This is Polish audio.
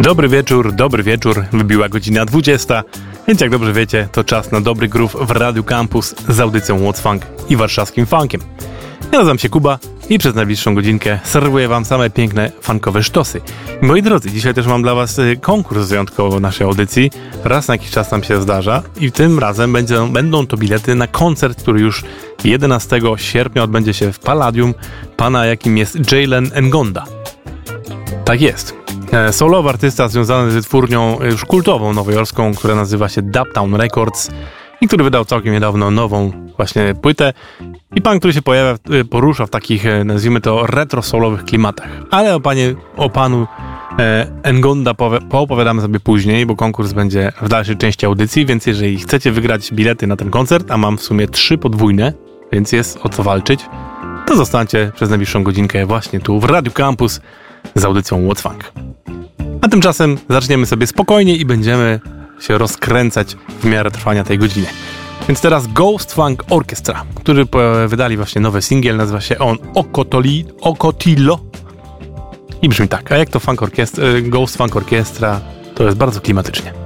Dobry wieczór, wybiła godzina 20, więc jak dobrze wiecie, to czas na dobry groove w Radiu Campus z audycją What's Funk i warszawskim funkiem. Ja nazywam się Kuba i przez najbliższą godzinkę serwuję wam same piękne funkowe sztosy. Moi drodzy, dzisiaj też mam dla was konkurs wyjątkowo w naszej audycji. Raz na jakiś czas nam się zdarza i tym razem będą to bilety na koncert, który już 11 sierpnia odbędzie się w Palladium, pana jakim jest Jalen Ngonda. Tak jest. Solowy artysta związany z wytwórnią już kultową nowojorską, która nazywa się Dubtown Records i który wydał całkiem niedawno nową właśnie płytę i pan, który się porusza w takich, nazwijmy to, retro-solowych klimatach. Ale o panu Ngonda poopowiadamy sobie później, bo konkurs będzie w dalszej części audycji, więc jeżeli chcecie wygrać bilety na ten koncert, a mam w sumie 3 podwójne, więc jest o co walczyć, to zostańcie przez najbliższą godzinkę właśnie tu w Radiu Campus z audycją What's Funk. A tymczasem zaczniemy sobie spokojnie i będziemy się rozkręcać w miarę trwania tej godziny. Więc teraz Ghost Funk Orchestra, którzy wydali właśnie nowy singiel, nazywa się on Ocotillo i brzmi tak. A jak to Ghost Funk Orchestra, to jest bardzo klimatycznie.